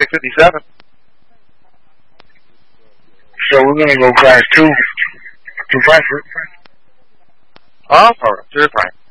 2057. So we're going to go class 2 to Frankfurt. All right, cheers, Frank.